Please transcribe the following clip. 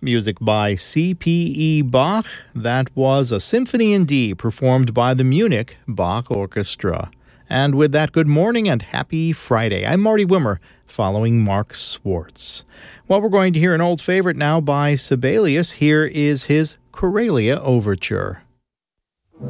Music by C.P.E. Bach. That was a Symphony in D performed by the Munich Bach Orchestra. And with that, good morning and happy Friday. I'm Marty Wimmer, following Mark Swartz. Well, we're going to hear an old favorite now by Sibelius. Here is his Corelia Overture.